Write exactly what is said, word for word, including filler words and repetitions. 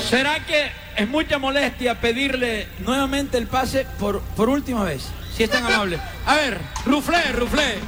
¿Será que es mucha molestia pedirle nuevamente el pase por, por última vez? Si es tan amable. A ver, Ruflé, Ruflé.